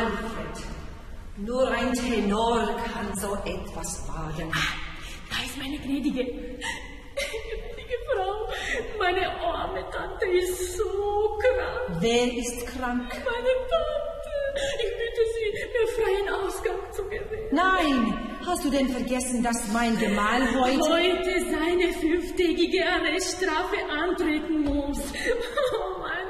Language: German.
Alfred, nur ein Tenor kann so etwas wagen. Da ist meine gnädige Frau. Meine arme Tante ist so krank. Wer ist krank? Meine Tante. Ich bitte Sie, mir freien Ausgang zu gewähren. Nein, hast du denn vergessen, dass mein Gemahl heute seine 5-tägige Arreststrafe antreten muss? Oh, meine